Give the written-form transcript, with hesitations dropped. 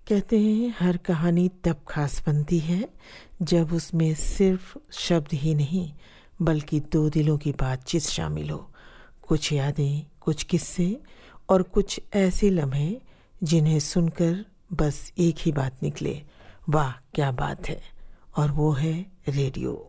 कहते हैं हर कहानी तब खास बनती है जब उसमें सिर्फ शब्द ही नहीं बल्कि दो दिलों की बातचीत शामिल हो। कुछ यादें, कुछ किस्से और कुछ ऐसे लम्हे जिन्हें सुनकर बस एक ही बात निकले, वाह क्या बात है। और वो है रेडियो।